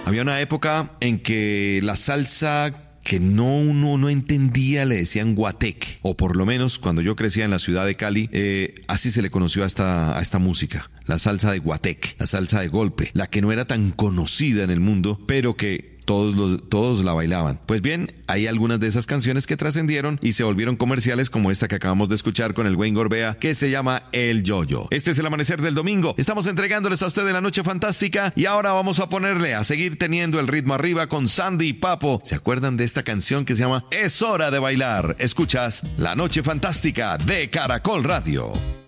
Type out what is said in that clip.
Había una época en que la salsa que uno no entendía le decían guateque, o por lo menos cuando yo crecía en la ciudad de Cali, así se le conoció a esta música, la salsa de guateque, la salsa de golpe, la que no era tan conocida en el mundo, pero que todos la bailaban. Pues bien, hay algunas de esas canciones que trascendieron y se volvieron comerciales, como esta que acabamos de escuchar con el Wayne Gorbea, que se llama El Yo-Yo. Este es el amanecer del domingo. Estamos entregándoles a ustedes la noche fantástica y ahora vamos a ponerle a seguir teniendo el ritmo arriba con Sandy y Papo. ¿Se acuerdan de esta canción que se llama Es Hora de Bailar? Escuchas La Noche Fantástica de Caracol Radio.